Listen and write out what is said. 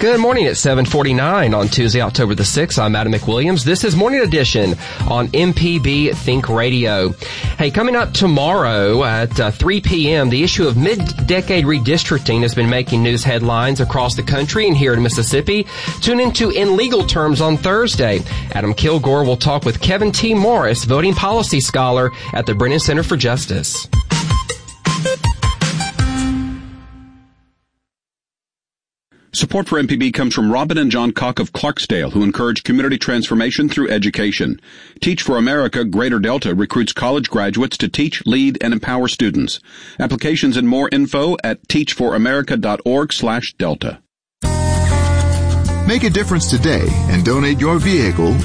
Good morning at 7:49 on Tuesday, October the 6th. I'm Adam McWilliams. This is Morning Edition on MPB Think Radio. Hey, coming up tomorrow at 3 p.m., the issue of mid-decade redistricting has been making news headlines across the country and here in Mississippi. Tune into In Legal Terms on Thursday. Adam Kilgore will talk with Kevin T. Morris, voting policy scholar at the Brennan Center for Justice. Support for MPB comes from Robin and John Cock of Clarksdale, who encourage community transformation through education. Teach for America Greater Delta recruits college graduates to teach, lead, and empower students. Applications and more info at teachforamerica.org/Delta. Make a difference today and donate your vehicle